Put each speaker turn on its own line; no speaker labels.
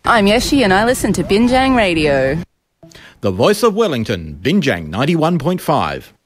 I'm Yeshi and I listen to Binjang Radio.
The voice of Wellington, Binjang 91.5.